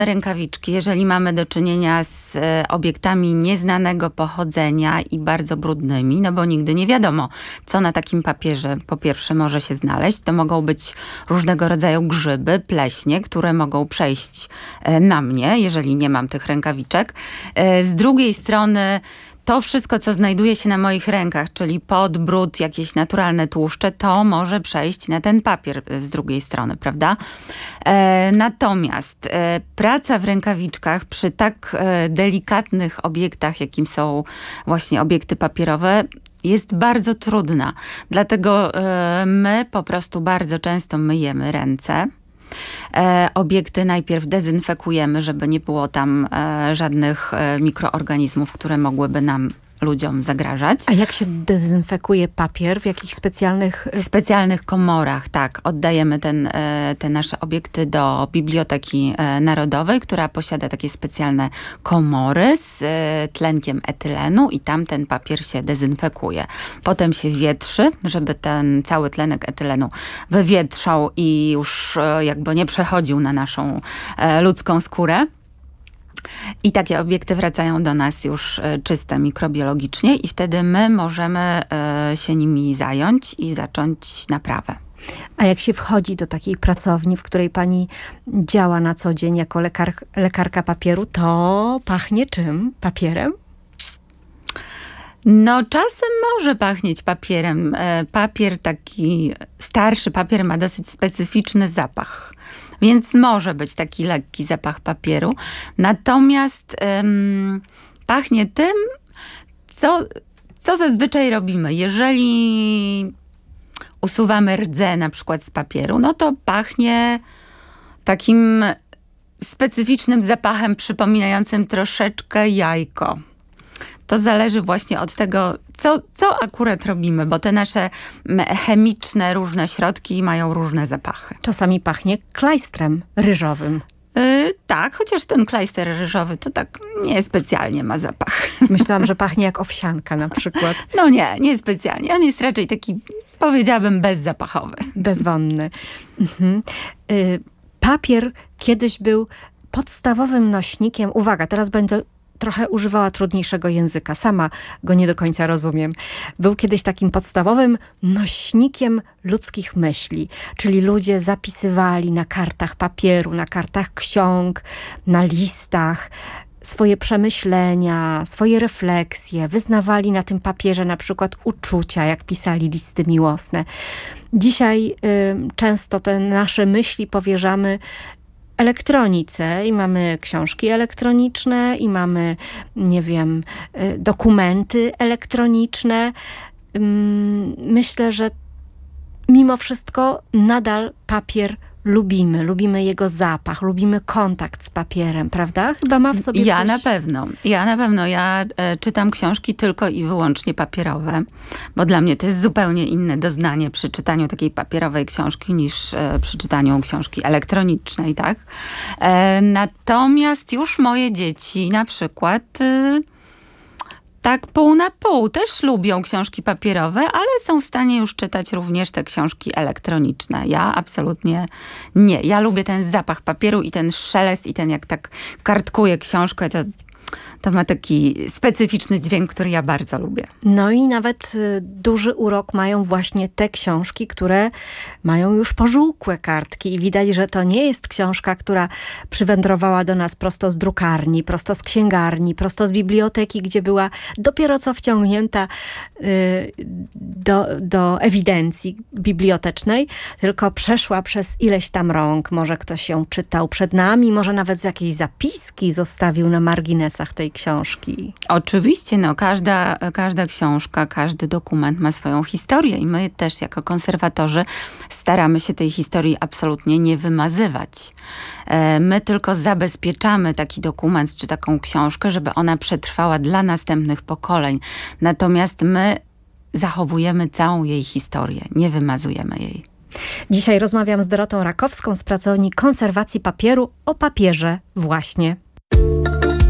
rękawiczki, jeżeli mamy do czynienia z obiektami nieznanego pochodzenia i bardzo brudnymi, no bo nigdy nie wiadomo, co na takim papierze po pierwsze może się znaleźć. To mogą być różnego rodzaju grzyby, pleśnie, które mogą przejść na mnie, jeżeli nie mam tych rękawiczek. Z drugiej strony to wszystko, co znajduje się na moich rękach, czyli pot, brud, jakieś naturalne tłuszcze, to może przejść na ten papier z drugiej strony, prawda? Natomiast praca w rękawiczkach przy tak delikatnych obiektach, jakim są właśnie obiekty papierowe, jest bardzo trudna. Dlatego my po prostu bardzo często myjemy ręce. Obiekty najpierw dezynfekujemy, żeby nie było tam żadnych mikroorganizmów, które mogłyby nam, ludziom, zagrażać. A jak się dezynfekuje papier? W jakichś specjalnych... W specjalnych komorach, tak. Oddajemy te nasze obiekty do Biblioteki Narodowej, która posiada takie specjalne komory z tlenkiem etylenu i tam ten papier się dezynfekuje. Potem się wietrzy, żeby ten cały tlenek etylenu wywietrzał i już jakby nie przechodził na naszą ludzką skórę. I takie obiekty wracają do nas już czyste mikrobiologicznie i wtedy my możemy się nimi zająć i zacząć naprawę. A jak się wchodzi do takiej pracowni, w której pani działa na co dzień jako lekarka papieru, to pachnie czym? Papierem? No czasem może pachnieć papierem. Papier taki, starszy papier ma dosyć specyficzny zapach. Więc może być taki lekki zapach papieru. Natomiast pachnie tym, co zazwyczaj robimy. Jeżeli usuwamy rdzę na przykład z papieru, no to pachnie takim specyficznym zapachem przypominającym troszeczkę jajko. To zależy właśnie od tego, co akurat robimy, bo te nasze chemiczne różne środki mają różne zapachy. Czasami pachnie klajstrem ryżowym. Tak, chociaż ten klajster ryżowy to tak niespecjalnie ma zapach. Myślałam, że pachnie jak owsianka na przykład. No nie specjalnie. On jest raczej taki, powiedziałabym, bezzapachowy. Bezwonny. Mhm. Papier kiedyś był podstawowym nośnikiem. Uwaga, teraz będę trochę używała trudniejszego języka. Sama go nie do końca rozumiem. Był kiedyś takim podstawowym nośnikiem ludzkich myśli. Czyli ludzie zapisywali na kartach papieru, na kartach ksiąg, na listach swoje przemyślenia, swoje refleksje. Wyznawali na tym papierze na przykład uczucia, jak pisali listy miłosne. Dzisiaj często te nasze myśli powierzamy elektronice i mamy książki elektroniczne i mamy, nie wiem, dokumenty elektroniczne. Myślę, że mimo wszystko nadal papier lubimy. Lubimy jego zapach, lubimy kontakt z papierem, prawda? Chyba ma w sobie coś... Ja na pewno. Ja czytam książki tylko i wyłącznie papierowe, bo dla mnie to jest zupełnie inne doznanie przy czytaniu takiej papierowej książki niż przy czytaniu książki elektronicznej, tak? Natomiast już moje dzieci na przykład... tak pół na pół. Też lubią książki papierowe, ale są w stanie już czytać również te książki elektroniczne. Ja absolutnie nie. Ja lubię ten zapach papieru i ten szelest i ten jak tak kartkuję książkę, to ma taki specyficzny dźwięk, który ja bardzo lubię. No i nawet duży urok mają właśnie te książki, które mają już pożółkłe kartki i widać, że to nie jest książka, która przywędrowała do nas prosto z drukarni, prosto z księgarni, prosto z biblioteki, gdzie była dopiero co wciągnięta do ewidencji bibliotecznej, tylko przeszła przez ileś tam rąk. Może ktoś ją czytał przed nami, może nawet jakieś zapiski zostawił na marginesach tej książki. Oczywiście, no każda książka, każdy dokument ma swoją historię i my też jako konserwatorzy staramy się tej historii absolutnie nie wymazywać. My tylko zabezpieczamy taki dokument czy taką książkę, żeby ona przetrwała dla następnych pokoleń. Natomiast my zachowujemy całą jej historię, nie wymazujemy jej. Dzisiaj rozmawiam z Dorotą Rakowską z pracowni konserwacji papieru o papierze właśnie.